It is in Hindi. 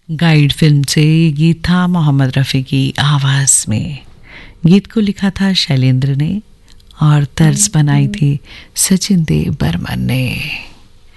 गाइड फिल्म से ये गीत था मोहम्मद रफ़ी की आवाज़ में। गीत को लिखा था शैलेंद्र ने और तर्ज बनाई थी सचिन देव बर्मन ने।